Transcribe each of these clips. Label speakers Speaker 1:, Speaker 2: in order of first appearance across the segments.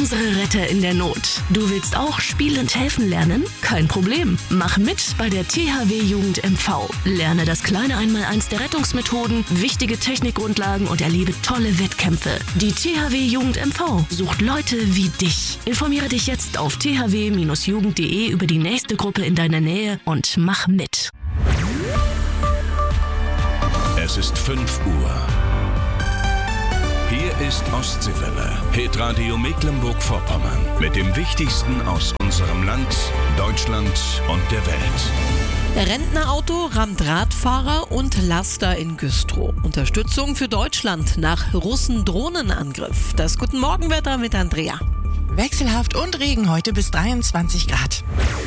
Speaker 1: unsere Retter in der Not. Du willst auch spielend helfen lernen? Kein Problem. Mach mit bei der THW Jugend MV. Lerne das kleine Einmaleins der Rettungsmethoden, wichtige Technikgrundlagen und erlebe tolle Wettkämpfe. Die THW Jugend MV sucht Leute wie dich. Informiere dich jetzt auf thw-jugend.de über die nächste Gruppe in deiner Nähe und mach mit.
Speaker 2: Es ist 5 Uhr. Hier ist Ostseewelle, Hitradio Mecklenburg-Vorpommern. Mit dem Wichtigsten aus unserem Land, Deutschland und der Welt.
Speaker 3: Rentnerauto rammt Radfahrer und Laster in Güstrow. Unterstützung für Deutschland nach Russen-Drohnenangriff. Das Guten Morgenwetter mit Andrea.
Speaker 4: Wechselhaft und Regen heute bis 23 Grad.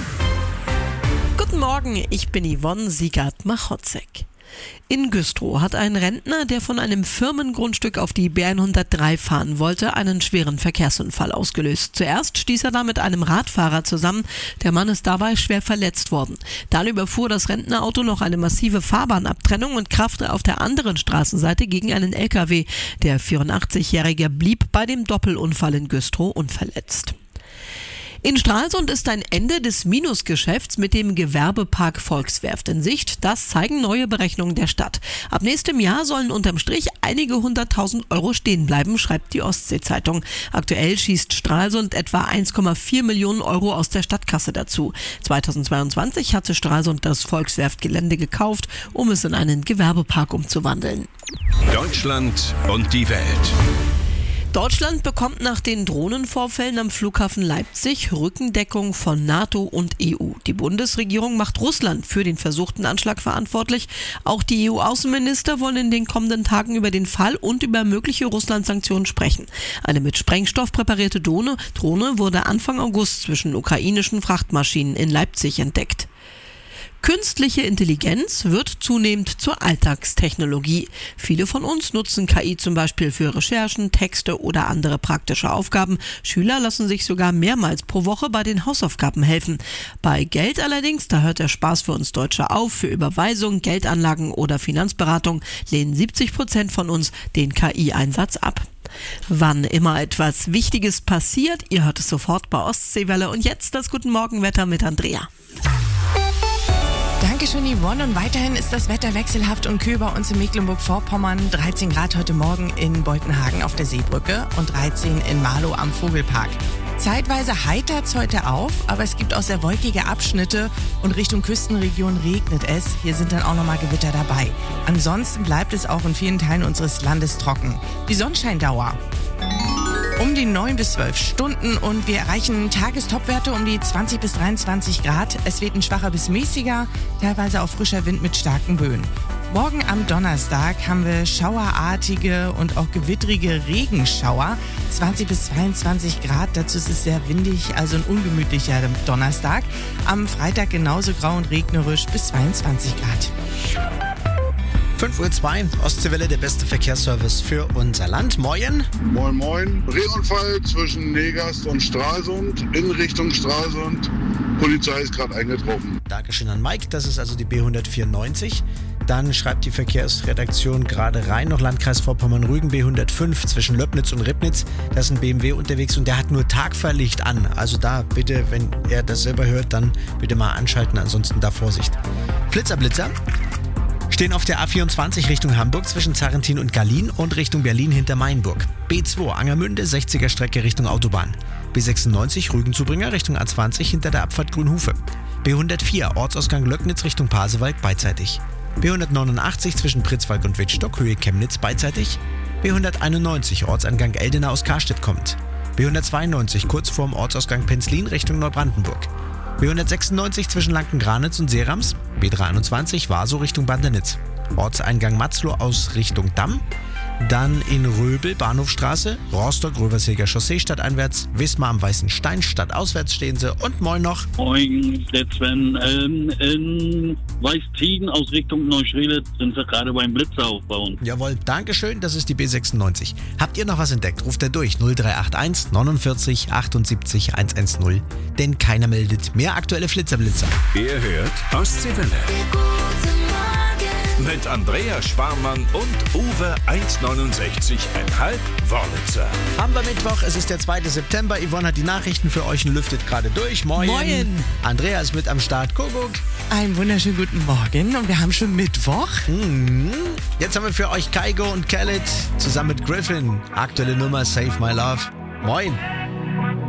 Speaker 3: Guten Morgen, ich bin Yvonne Siegert-Machotzek. In Güstrow hat ein Rentner, der von einem Firmengrundstück auf die B103 fahren wollte, einen schweren Verkehrsunfall ausgelöst. Zuerst stieß er da mit einem Radfahrer zusammen. Der Mann ist dabei schwer verletzt worden. Dann überfuhr das Rentnerauto noch eine massive Fahrbahnabtrennung und krachte auf der anderen Straßenseite gegen einen LKW. Der 84-Jährige blieb bei dem Doppelunfall in Güstrow unverletzt. In Stralsund ist ein Ende des Minusgeschäfts mit dem Gewerbepark Volkswerft in Sicht. Das zeigen neue Berechnungen der Stadt. Ab nächstem Jahr sollen unterm Strich einige 100.000 Euro stehen bleiben, schreibt die Ostsee-Zeitung. Aktuell schießt Stralsund etwa 1,4 Millionen Euro aus der Stadtkasse dazu. 2022 hatte Stralsund das Volkswerft-Gelände gekauft, um es in einen Gewerbepark umzuwandeln.
Speaker 2: Deutschland und die Welt.
Speaker 3: Deutschland bekommt nach den Drohnenvorfällen am Flughafen Leipzig Rückendeckung von NATO und EU. Die Bundesregierung macht Russland für den versuchten Anschlag verantwortlich. Auch die EU-Außenminister wollen in den kommenden Tagen über den Fall und über mögliche Russland-Sanktionen sprechen. Eine mit Sprengstoff präparierte Drohne wurde Anfang August zwischen ukrainischen Frachtmaschinen in Leipzig entdeckt. Künstliche Intelligenz wird zunehmend zur Alltagstechnologie. Viele von uns nutzen KI zum Beispiel für Recherchen, Texte oder andere praktische Aufgaben. Schüler lassen sich sogar mehrmals pro Woche bei den Hausaufgaben helfen. Bei Geld allerdings, da hört der Spaß für uns Deutsche auf. Für Überweisung, Geldanlagen oder Finanzberatung lehnen 70% von uns den KI-Einsatz ab. Wann immer etwas Wichtiges passiert, ihr hört es sofort bei Ostseewelle. Und jetzt das Guten Morgenwetter mit Andrea.
Speaker 4: Dankeschön, Yvonne. Und weiterhin ist das Wetter wechselhaft und kühl bei uns in Mecklenburg-Vorpommern. 13 Grad heute Morgen in Boltenhagen auf der Seebrücke und 13 in Marlow am Vogelpark. Zeitweise heitert's heute auf, aber es gibt auch sehr wolkige Abschnitte und Richtung Küstenregion regnet es. Hier sind dann auch nochmal Gewitter dabei. Ansonsten bleibt es auch in vielen Teilen unseres Landes trocken. Die Sonnenscheindauer um die 9 bis 12 Stunden und wir erreichen Tagestopwerte um die 20 bis 23 Grad. Es weht ein schwacher bis mäßiger, teilweise auch frischer Wind mit starken Böen. Morgen am Donnerstag haben wir schauerartige und auch gewittrige Regenschauer. 20 bis 22 Grad, dazu ist es sehr windig, also ein ungemütlicher Donnerstag. Am Freitag genauso grau und regnerisch bis 22 Grad.
Speaker 5: 5:02 Uhr, Ostseewelle, der beste Verkehrsservice für unser Land. Moin.
Speaker 6: Moin, moin. Rehunfall zwischen Negast und Stralsund in Richtung Stralsund. Polizei ist gerade eingetroffen.
Speaker 5: Dankeschön an Mike, das ist also die B194. Dann schreibt die Verkehrsredaktion gerade rein, noch Landkreis Vorpommern-Rügen, B105 zwischen Löbnitz und Ribnitz. Da ist ein BMW unterwegs und der hat nur Tagfahrlicht an. Also da bitte, wenn er das selber hört, dann bitte mal anschalten, ansonsten da Vorsicht. Blitzer. Stehen auf der A24 Richtung Hamburg zwischen Zarrentin und Gallien und Richtung Berlin hinter Mainburg. B2 Angermünde, 60er Strecke Richtung Autobahn. B96 Rügenzubringer Richtung A20 hinter der Abfahrt Grünhufe. B104 Ortsausgang Löcknitz Richtung Pasewalk beidseitig. B189 zwischen Pritzwalk und Wittstock Höhe Chemnitz beidseitig. B191 Ortsangang Eldena aus Karstedt kommt. B192 kurz vorm Ortsausgang Penzlin Richtung Neubrandenburg. B196 zwischen Lanken-Granitz und Seerams, B321 Vaso Richtung Bandernitz, Ortseingang Matzloh aus Richtung Damm, dann in Röbel Bahnhofstraße, Rostock-Röverseger Chaussee stadteinwärts, Wismar am Weißen Stein stadtauswärts stehen sie und moin noch.
Speaker 7: Moin, der Sven. In Weißziegen aus Richtung Neuschredet sind wir gerade beim Blitzer aufbauen.
Speaker 5: Jawohl, Dankeschön, das ist die B96. Habt ihr noch was entdeckt? Ruft er durch 0381 49 78 110, denn keiner meldet. Mehr aktuelle Flitzer.
Speaker 2: Ihr hört Ostseewelle.
Speaker 1: Guten Morgen.
Speaker 2: mit Andrea Sparmann und Uwe 1,69,5 Wörlitzer.
Speaker 5: Haben wir Mittwoch, es ist der 2. September. Yvonne hat die Nachrichten für euch und lüftet gerade durch. Moin.
Speaker 3: Moin.
Speaker 5: Andrea ist mit am Start. Kuckuck.
Speaker 4: Einen wunderschönen guten Morgen und wir haben schon Mittwoch.
Speaker 5: Jetzt haben wir für euch Kygo und Khaled zusammen mit Griffin. Aktuelle Nummer Save My Love. Moin.